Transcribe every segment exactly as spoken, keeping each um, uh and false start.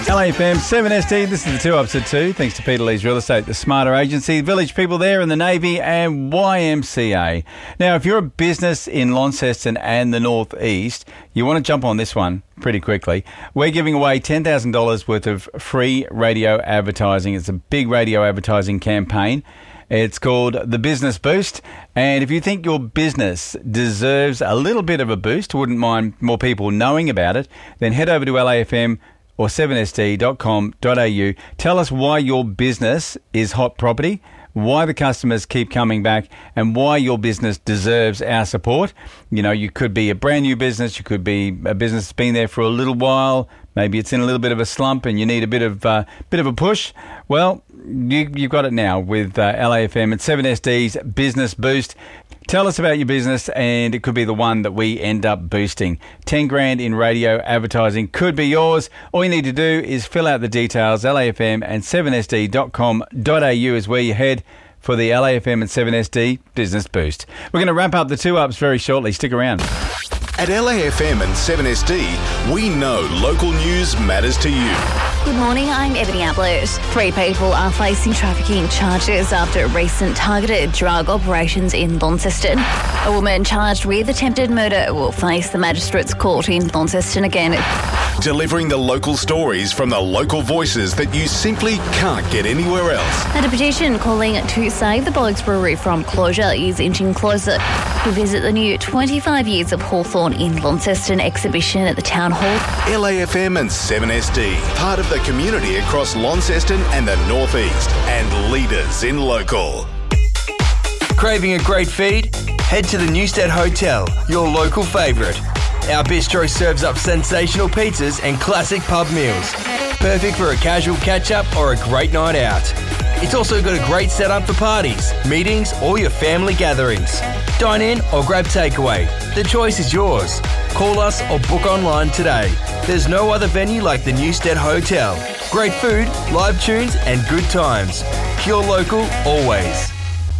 L A F M seven S D, this is the two ups at two, thanks to Peter Lee's Real Estate, the Smarter Agency, Village People there in the Navy and Y M C A. Now, if you're a business in Launceston and the North East, you want to jump on this one pretty quickly. We're giving away ten thousand dollars worth of free radio advertising. It's a big radio advertising campaign. It's called the Business Boost. And if you think your business deserves a little bit of a boost, wouldn't mind more people knowing about it, then head over to L A F M or seven S D dot com dot a u. Tell us why your business is hot property, why the customers keep coming back, and why your business deserves our support. You know, you could be a brand new business, you could be a business that's been there for a little while, maybe it's in a little bit of a slump and you need a bit of uh, bit of a push. Well, you, you've got it now with uh, L A F M and seven S D's Business Boost. Tell us about your business and it could be the one that we end up boosting. ten grand in radio advertising could be yours. All you need to do is fill out the details. L A F M and seven S D dot com dot a u is where you head for the L A F M and seven S D Business Boost. We're going to wrap up the two ups very shortly. Stick around. At L A F M and seven S D, we know local news matters to you. Good morning, I'm Ebony Ablett. Three people are facing trafficking charges after recent targeted drug operations in Launceston. A woman charged with attempted murder will face the Magistrates Court in Launceston again. Delivering the local stories from the local voices that you simply can't get anywhere else. And a petition calling to save the Bollocks Brewery from closure is inching closer. To visit the new twenty-five years of Hawthorn in Launceston exhibition at the Town Hall. L A F M and seven S D, part of the community across Launceston and the North East, and leaders in local. Craving a great feed? Head to the Newstead Hotel, your local favourite. Our bistro serves up sensational pizzas and classic pub meals. Perfect for a casual catch-up or a great night out. It's also got a great setup for parties, meetings, or your family gatherings. Dine in or grab takeaway. The choice is yours. Call us or book online today. There's no other venue like the Newstead Hotel. Great food, live tunes, and good times. Pure local, always.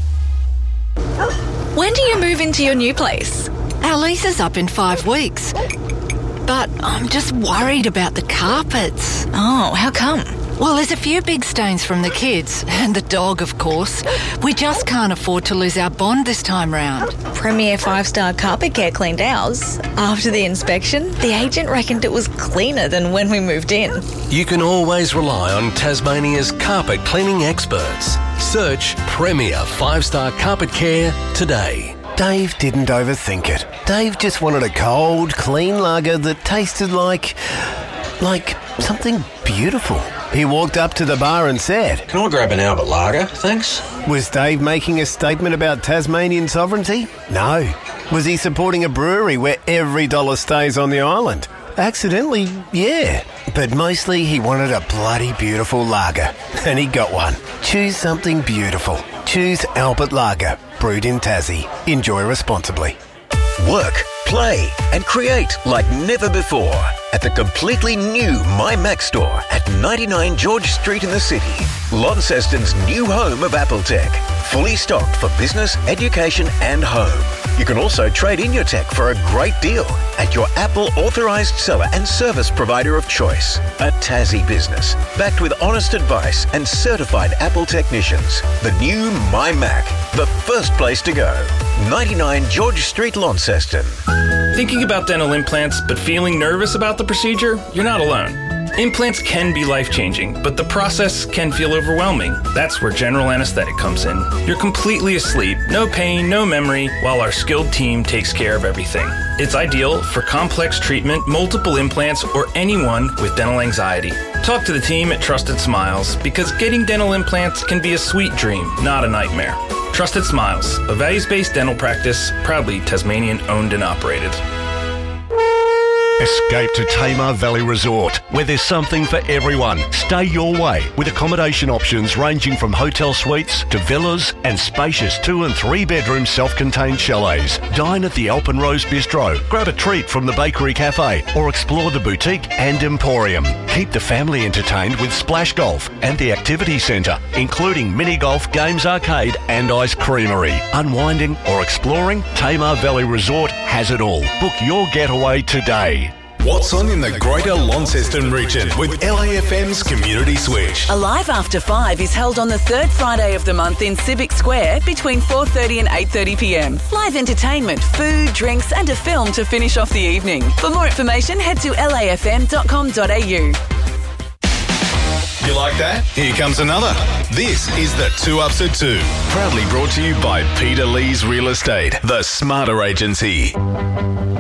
When do you move into your new place? Our lease is up in five weeks. But I'm just worried about the carpets. Oh, how come? Well, there's a few big stains from the kids, and the dog, of course. We just can't afford to lose our bond this time round. Premier five-star Carpet Care cleaned ours. After the inspection, the agent reckoned it was cleaner than when we moved in. You can always rely on Tasmania's carpet cleaning experts. Search Premier five-star Carpet Care today. Dave didn't overthink it. Dave just wanted a cold, clean lager that tasted like... like something beautiful. He walked up to the bar and said, "Can I grab an Albert Lager, thanks?" Was Dave making a statement about Tasmanian sovereignty? No. Was he supporting a brewery where every dollar stays on the island? Accidentally, yeah. But mostly he wanted a bloody beautiful lager. And he got one. Choose something beautiful. Choose Albert Lager. Brewed in Tassie. Enjoy responsibly. Work, play and create like never before at the completely new MyMac store at ninety-nine George Street in the city. Launceston's new home of Apple Tech. Fully stocked for business, education and home. You can also trade in your tech for a great deal at your Apple authorised seller and service provider of choice. A Tassie business, backed with honest advice and certified Apple technicians. The new MyMac, the first place to go. ninety-nine George Street, Launceston. Thinking about dental implants but feeling nervous about the procedure? You're not alone. Implants can be life-changing, but the process can feel overwhelming. That's where general anesthetic comes in. You're completely asleep, no pain, no memory, while our skilled team takes care of everything. It's ideal for complex treatment, multiple implants, or anyone with dental anxiety. Talk to the team at Trusted Smiles, because getting dental implants can be a sweet dream, not a nightmare. Trusted Smiles, a values-based dental practice, proudly Tasmanian owned and operated. Escape to Tamar Valley Resort, where there's something for everyone. Stay your way with accommodation options ranging from hotel suites to villas and spacious two and three bedroom self-contained chalets. Dine at the Alpen Rose Bistro, grab a treat from the Bakery Cafe or explore the boutique and emporium. Keep the family entertained with Splash Golf and the Activity Centre, including mini golf, games arcade and ice creamery. Unwinding or exploring, Tamar Valley Resort has it all. Book your getaway today. What's on in the Greater Launceston region with L A F M's Community Switch. Alive After five is held on the third Friday of the month in Civic Square between four thirty and eight thirty p m. Live entertainment, food, drinks and a film to finish off the evening. For more information, head to L A F M dot com dot A U. You like that? Here comes another. This is the Two Ups at Two. Proudly brought to you by Peter Lee's Real Estate, the Smarter Agency.